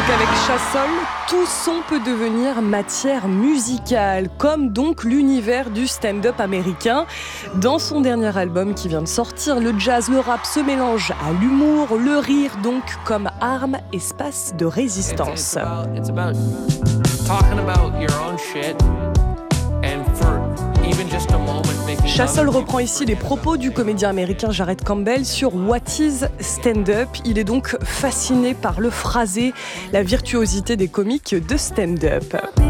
Avec Chassol, tout son peut devenir matière musicale, comme donc l'univers du stand-up américain. Dans son dernier album qui vient de sortir, le jazz, le rap se mélangent à l'humour, le rire donc comme arme, espace de résistance. It's about talking about your own shit and for even just a moment making Chassol reprend ici les propos du comédien américain Jared Campbell sur What is stand-up. Il est donc fasciné par le phrasé, la virtuosité des comiques de stand-up.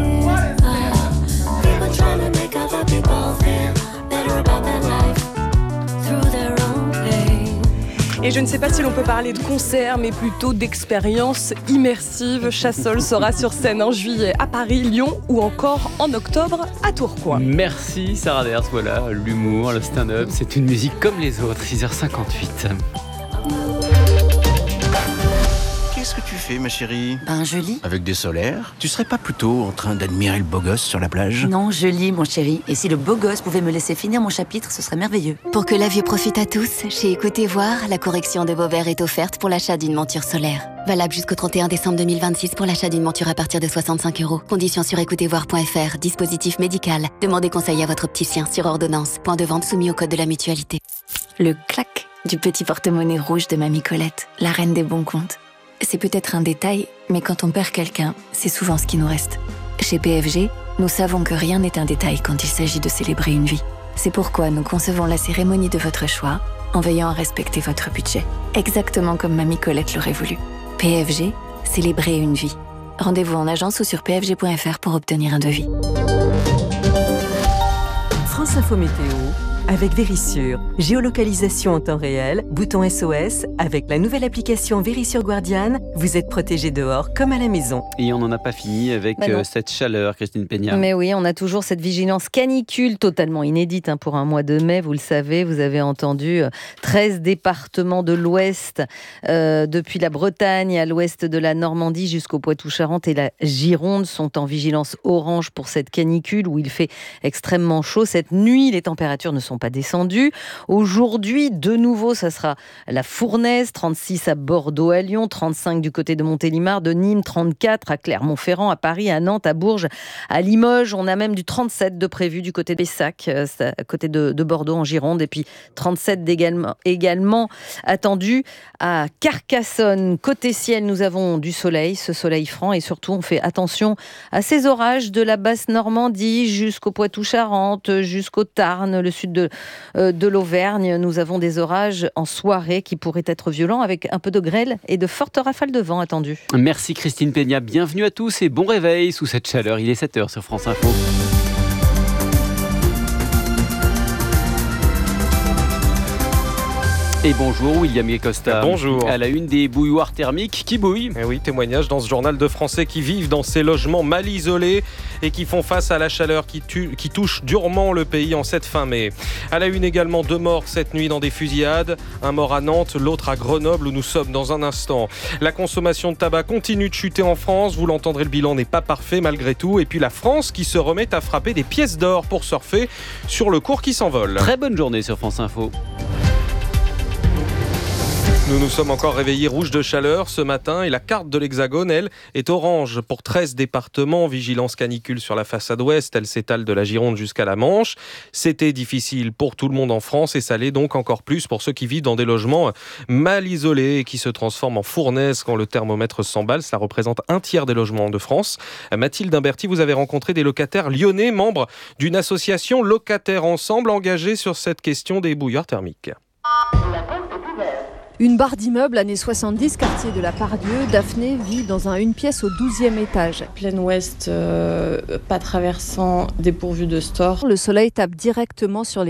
Et je ne sais pas si l'on peut parler de concert, mais plutôt d'expérience immersive. Chassol sera sur scène en juillet à Paris, Lyon ou encore en octobre à Tourcoing. Merci Sarah Ders, voilà, l'humour, le stand-up, c'est une musique comme les autres, 6h58. Qu'est-ce que tu fais, ma chérie? Je lis. Avec des solaires? Tu serais pas plutôt en train d'admirer le beau gosse sur la plage? Non, je lis, mon chéri. Et si le beau gosse pouvait me laisser finir mon chapitre, ce serait merveilleux. Pour que la vue profite à tous, chez Écoutez Voir, la correction de vos verres est offerte pour l'achat d'une monture solaire. Valable jusqu'au 31 décembre 2026 pour l'achat d'une monture à partir de 65 €. Conditions sur écoutezvoir.fr. Dispositif médical. Demandez conseil à votre opticien sur ordonnance. Point de vente soumis au code de la mutualité. Le clac du petit porte-monnaie rouge de Mamie Colette, la reine des bons comptes. C'est peut-être un détail, mais quand on perd quelqu'un, c'est souvent ce qui nous reste. Chez PFG, nous savons que rien n'est un détail quand il s'agit de célébrer une vie. C'est pourquoi nous concevons la cérémonie de votre choix en veillant à respecter votre budget. Exactement comme Mamie Colette l'aurait voulu. PFG, célébrer une vie. Rendez-vous en agence ou sur pfg.fr pour obtenir un devis. France Info Météo avec Vérissure. Géolocalisation en temps réel, bouton SOS. Avec la nouvelle application Vérissure Guardian, vous êtes protégé dehors comme à la maison. Et on n'en a pas fini avec cette chaleur, Christine Peña. Mais oui, on a toujours cette vigilance canicule totalement inédite pour un mois de mai. Vous le savez, vous avez entendu 13 départements de l'Ouest, depuis la Bretagne à l'ouest de la Normandie jusqu'au Poitou-Charentes et la Gironde sont en vigilance orange pour cette canicule où il fait extrêmement chaud. Cette nuit, les températures ne sont pas descendues. Aujourd'hui, de nouveau, ça sera la fournaise, 36 à Bordeaux, à Lyon, 35 du côté de Montélimar, de Nîmes, 34 à Clermont-Ferrand, à Paris, à Nantes, à Bourges, à Limoges. On a même du 37 de prévu du côté de Pessac, à côté de Bordeaux en Gironde, et puis 37 également attendu à Carcassonne. Côté ciel, nous avons du soleil, ce soleil franc, et surtout on fait attention à ces orages de la basse Normandie jusqu'au Poitou-Charentes, jusqu'au Tarn, le sud de l'Auvergne. Nous avons des orages en soirée qui pourraient être violents avec un peu de grêle et de fortes rafales de vent attendues. Merci Christine Peña, bienvenue à tous et bon réveil sous cette chaleur. Il est 7h sur France Info. Et bonjour William Costa. Bonjour. À la une des bouilloires thermiques qui bouillent. Et oui, témoignage dans ce journal de Français qui vivent dans ces logements mal isolés et qui font face à la chaleur qui touche durement le pays en cette fin mai. À la une également, 2 morts cette nuit dans des fusillades. Un mort à Nantes, l'autre à Grenoble où nous sommes dans un instant. La consommation de tabac continue de chuter en France. Vous l'entendrez, le bilan n'est pas parfait malgré tout. Et puis la France qui se remet à frapper des pièces d'or pour surfer sur le cours qui s'envole. Très bonne journée sur France Info. Nous nous sommes encore réveillés rouges de chaleur ce matin et la carte de l'Hexagone, elle, est orange pour 13 départements. Vigilance canicule sur la façade ouest, elle s'étale de la Gironde jusqu'à la Manche. C'était difficile pour tout le monde en France et ça l'est donc encore plus pour ceux qui vivent dans des logements mal isolés et qui se transforment en fournaise quand le thermomètre s'emballe. Cela représente un tiers des logements de France. Mathilde Imberti, vous avez rencontré des locataires lyonnais, membres d'une association Locataires Ensemble engagée sur cette question des bouilloires thermiques. Une barre d'immeubles années 70, quartier de la Pardieu. Daphné vit dans un 1 pièce au 12e étage. Plein ouest, pas traversant, dépourvu de store. Le soleil tape directement sur les